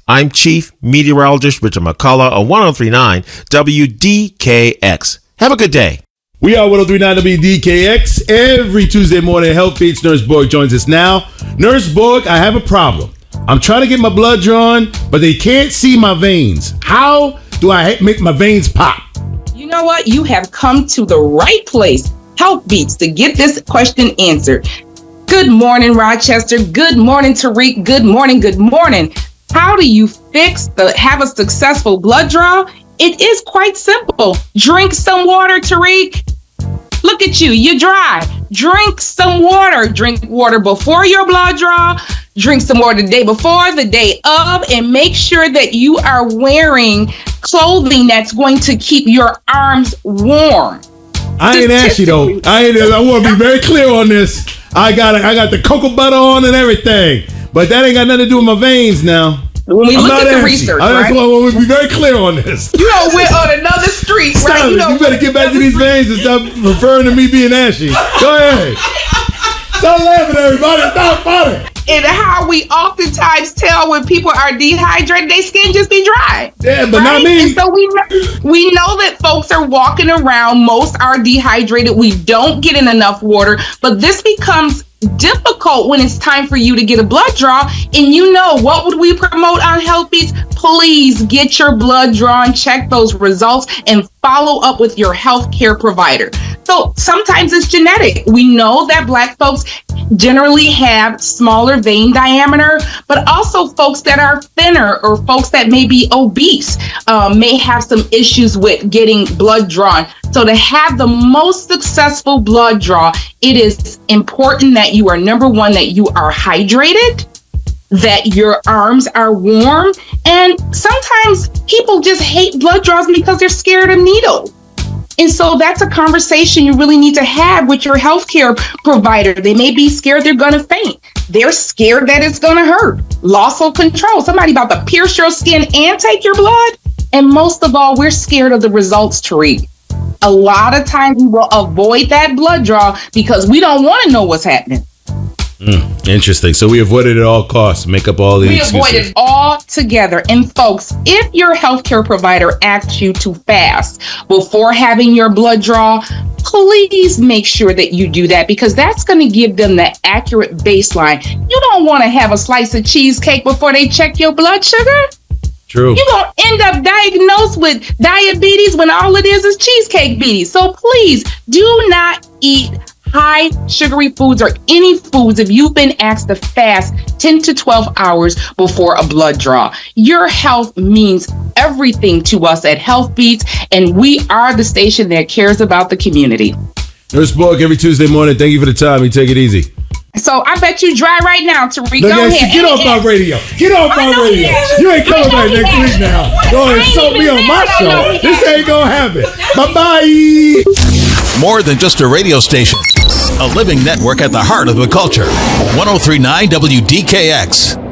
I'm Chief Meteorologist Richard McCullough on 103.9 WDKX. Have a good day. We are 103.9 WDKX. Every Tuesday morning, Health Beats Nurse Borg joins us now. Nurse Borg, I have a problem. I'm trying to get my blood drawn, but they can't see my veins. How do I make my veins pop? You know what? You have come to the right place, Health Beats, to get this question answered. Good morning, Rochester. Good morning, Tariq. Good morning. Good morning. How do you have a successful blood draw? It is quite simple. Drink some water, Tariq. Look at you, you're dry. Drink some water. Drink water before your blood draw. Drink some water the day before, the day of, and make sure that you are wearing clothing that's going to keep your arms warm. I ain't ashy though. I want to be very clear on this. I got the cocoa butter on and everything, but that ain't got nothing to do with my veins now. When we look at the research, right? I want to be very clear on this. You know, we're on another street, Stop right? You better get back to these veins and stop referring to me being ashy. Go ahead. Stop laughing, everybody. Stop laughing. And how we oftentimes tell when people are dehydrated, their skin just be dry. Yeah, but not me. And so we know that folks are walking around. Most are dehydrated. We don't get in enough water, but this becomes difficult when it's time for you to get a blood draw. And you know, what would we promote on Health Beats? Please get your blood drawn, check those results, and follow up with your healthcare provider. So sometimes it's genetic. We know that Black folks generally have smaller vein diameter, but also folks that are thinner or folks that may be obese may have some issues with getting blood drawn. So to have the most successful blood draw, it is important that you are, number one, that you are hydrated, that your arms are warm, and sometimes people just hate blood draws because they're scared of needles. And so that's a conversation you really need to have with your healthcare provider. They may be scared they're going to faint. They're scared that it's going to hurt. Loss of control. Somebody about to pierce your skin and take your blood. And most of all, we're scared of the results, Tariq. A lot of times we will avoid that blood draw because we don't want to know what's happening. Interesting. So we avoid it at all costs, make up all the excuses. We avoid it all together. And folks, if your healthcare provider asks you to fast before having your blood draw, please make sure that you do that, because that's going to give them the accurate baseline. You don't want to have a slice of cheesecake before they check your blood sugar. True. You're going to end up diagnosed with diabetes when all it is cheesecake beaties. So please do not eat high sugary foods or any foods if you've been asked to fast 10 to 12 hours before a blood draw. Your health means everything to us at Health Beats, and we are the station that cares about the community. Nurse Borg, every Tuesday morning. Thank you for the time. You take it easy. So I bet you dry right now, Tariq. Go ahead. Get off my radio. Get off my radio. You ain't coming back next week now. Go ahead and insult me on my show. This ain't going to happen. Bye-bye. More than just a radio station. A living network at the heart of the culture. 103.9 WDKX.